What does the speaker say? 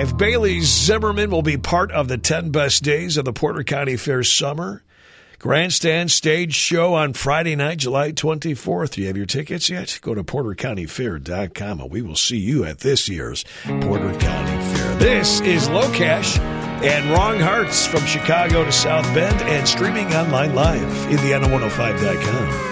5. Bailey Zimmerman will be part of the 10 best days of the Porter County Fair summer grandstand stage show on Friday night, July 24th. Do you have your tickets yet? Go to PorterCountyFair.com, and we will see you at this year's Porter County Fair. This is Locash and Wrong Hearts from Chicago to South Bend and streaming online live, Indiana105.com.